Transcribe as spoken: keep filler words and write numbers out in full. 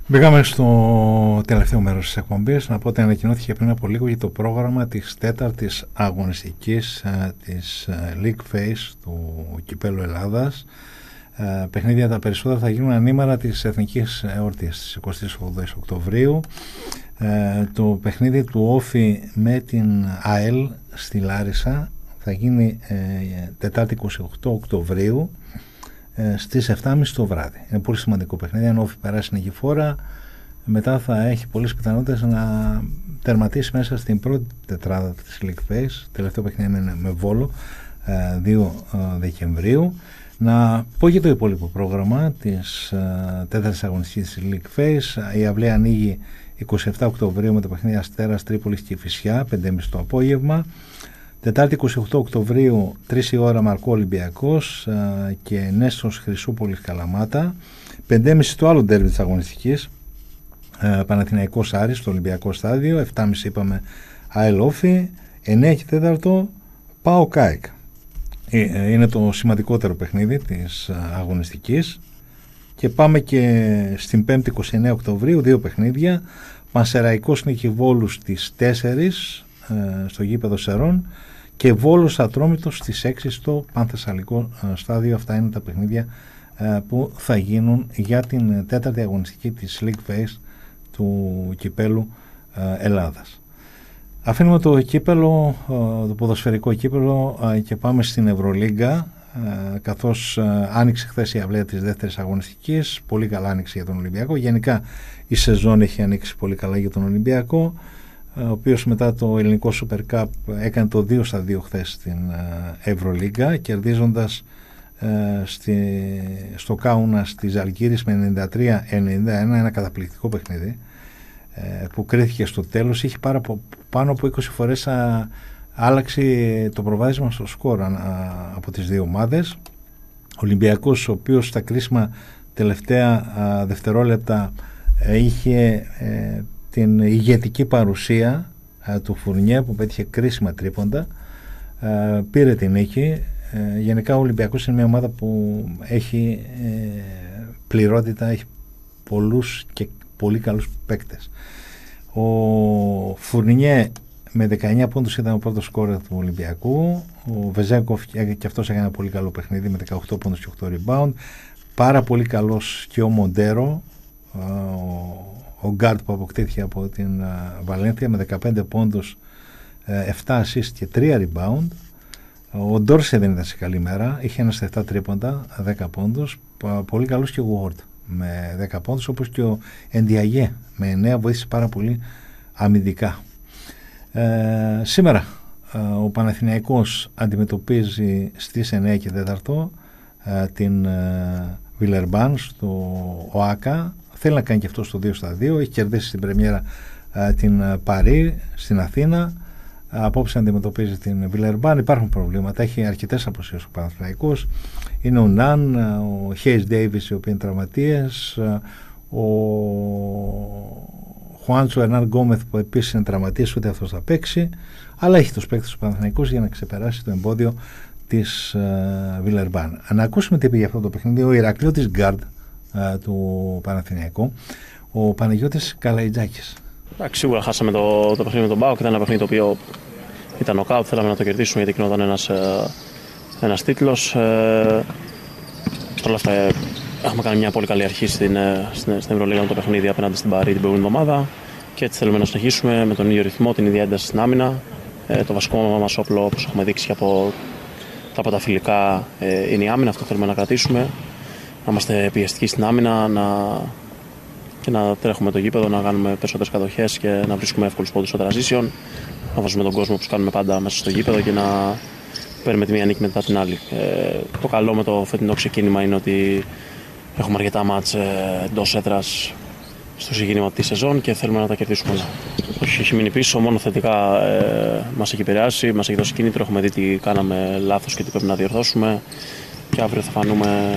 Μπήκαμε στο τελευταίο μέρος της εκπομπής. Να πω ότι ανακοινώθηκε πριν από λίγο για το πρόγραμμα της τέταρτης αγωνιστικής της League Phase του Κυπέλλου Ελλάδας. Παιχνίδια τα περισσότερα θα γίνουν ανήμερα της Εθνικής Εορτής της εικοστής όγδοης Οκτωβρίου. Το παιχνίδι του Όφη με την ΑΕΛ στη Λάρισα θα γίνει Τετάρτη εικοστή όγδοη Οκτωβρίου στις επτά και μισή το βράδυ. Είναι πολύ σημαντικό παιχνίδι. Αν ο Όφη περάσει νικηφόρα, μετά θα έχει πολλές πιθανότητες να τερματίσει μέσα στην πρώτη τετράδα της League Phase. Τελευταίο παιχνίδι είναι με Βόλο δύο Δεκεμβρίου. Να πω και το υπόλοιπο πρόγραμμα της τέταρτης αγωνιστικής της League Phase. Η αυλή ανοίγει εικοστή εβδόμη Οκτωβρίου με το παιχνίδι Αστέρας Τρίπολης και Κηφισιά πέντε και μισή το απόγευμα. Τετάρτη εικοστή όγδοη Οκτωβρίου τρεις η ώρα Μαρκό Ολυμπιακός και Νέστος Χρυσούπολης Καλαμάτα. πέντε και μισή το άλλο ντέρμπι της αγωνιστικής, Παναθηναϊκός Άρης στο Ολυμπιακό Στάδιο. επτά και μισή είπαμε ΑΕΛ Όφη. εννέα και τέσσερα ΠΑΟΚ ΑΕΚ. Είναι το σημαντικότερο παιχνίδι της αγωνιστικής. Και πάμε και στην πέμπτη εικοστή ενάτη Οκτωβρίου, δύο παιχνίδια. Πανσεραϊκός Νικηβόλους στις τέσσερις στο γήπεδο Σερών και Βόλος Ατρόμητος στις έξι στο Πανθεσσαλικό Στάδιο. Αυτά είναι τα παιχνίδια που θα γίνουν για την τέταρτη αγωνιστική της League Phase του Κυπέλλου Ελλάδας. Αφήνουμε το κύπελλο, το ποδοσφαιρικό κύπελλο και πάμε στην Ευρωλίγκα, καθώς άνοιξε χθες η αυλαία της δεύτερης αγωνιστικής. Πολύ καλά άνοιξε για τον Ολυμπιακό. Γενικά η σεζόν έχει ανοίξει πολύ καλά για τον Ολυμπιακό, ο οποίος μετά το ελληνικό Super Cup έκανε το δύο στα δύο χθες στην Ευρωλίγκα, κερδίζοντας στη, στο Κάουνας της Ζαλγκύρης με ενενήντα τρία ενενήντα ένα, ένα καταπληκτικό παιχνίδι που κρίθηκε στο τέλος. Είχε πάρα, πάνω από είκοσι φορές α, άλλαξε το προβάδισμα στο σκορ α, από τις δύο ομάδες. Ο Ολυμπιακός, ο οποίος στα κρίσιμα τελευταία α, δευτερόλεπτα ε, είχε ε, την ηγετική παρουσία ε, του Φουρνιέ που πέτυχε κρίσιμα τρίποντα, ε, πήρε την νίκη. Ε, γενικά ο Ολυμπιακός είναι μια ομάδα που έχει ε, πληρότητα, έχει πολλούς και πολύ καλούς παίκτες. Ο Φουρνιέ με δεκαεννέα πόντους ήταν ο πρώτος σκόρερ του Ολυμπιακού. Ο Βεζέγκοφ και αυτός έκανε ένα πολύ καλό παιχνίδι με δεκαοκτώ πόντους και οκτώ rebound. Πάρα πολύ καλός και ο Μοντέρο, ο, ο γκάρτ που αποκτήθηκε από την Βαλένθια με δεκαπέντε πόντους, επτά assist και τρία rebound. Ο Ντόρσε δεν ήταν σε καλή μέρα, είχε ένα στα επτά τρίποντα, δέκα πόντους. Πολύ καλός και ο Γουόρτ με δέκα πόντους, όπως και ο Εντιαγέ με εννέα, βοήθησε πάρα πολύ αμυντικά. Ε, σήμερα ε, ο Παναθηναϊκός αντιμετωπίζει στις εννέα και τέσσερα ε, την ε, Βιλερμπάν στο ΟΑΚΑ. Θέλει να κάνει και αυτό στο δύο στα δύο. Έχει κερδίσει στην πρεμιέρα ε, την Παρί στην Αθήνα. Απόψε αντιμετωπίζει την Βιλερμπάν. Υπάρχουν προβλήματα, έχει αρκετές αποσύρσεις ο Παναθηναϊκός. Είναι ο Ναν, ο Χέις Ντέιβις, οι οποίοι είναι τραυματίες, ο Χουάντσο Ερνάν Γκόμεθ που επίσης είναι τραυματίας, ούτε αυτός θα παίξει, αλλά έχει τους παίκτες του Παναθηναϊκούς για να ξεπεράσει το εμπόδιο της uh, Βιλερμπάν. Να ακούσουμε τι είπε για αυτό το παιχνίδι ο Ηρακλείωτης γκάρντ uh, του Παναθηναϊκού, ο Παναγιώτης Καλαϊτζάκης. Σίγουρα χάσαμε το, το παιχνίδι με τον ΠΑΟΚ. Ήταν ένα παιχνίδι το οποίο ήταν νοκάουτ. Θέλαμε να το κερδίσουμε γιατί γινόταν ένας, ένας τίτλος. Ε, Παρ' όλα αυτά, ε, έχουμε κάνει μια πολύ καλή αρχή στην, στην, στην Ευρωλίγα με το παιχνίδι απέναντι στην Παρί την προηγούμενη εβδομάδα και έτσι θέλουμε να συνεχίσουμε με τον ίδιο ρυθμό, την ίδια ένταση στην άμυνα. Ε, το βασικό μας όπλο, όπως έχουμε δείξει και από τα πρωταφιλικά, ε, είναι η άμυνα. Αυτό θέλουμε να κρατήσουμε. Να είμαστε πιεστικοί στην άμυνα, να. Και να τρέχουμε το γήπεδο, να κάνουμε περισσότερες κατοχές και να βρίσκουμε εύκολους πόντους στο transition, να βάζουμε τον κόσμο όπως κάνουμε πάντα μέσα στο γήπεδο και να παίρνουμε τη μία νίκη μετά την άλλη. Ε, το καλό με το φετινό ξεκίνημα είναι ότι έχουμε αρκετά μάτς ε, εντός έδρας στο ξεκίνημα της σεζόν και θέλουμε να τα κερδίσουμε όλα. Όχι, έχει μείνει πίσω, μόνο θετικά ε, μας έχει επηρεάσει, μας έχει δώσει κίνητρο, έχουμε δει τι κάναμε λάθος και τι πρέπει να διορθώσουμε και αύριο θα φανούμε